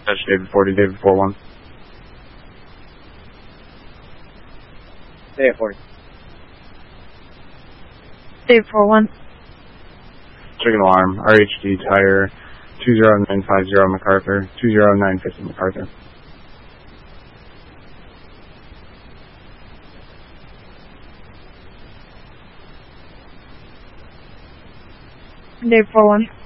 That's David 40, David 41. David 40. David 41. Chicken alarm, RHD tire, 20950 MacArthur, 20950 MacArthur. David 41.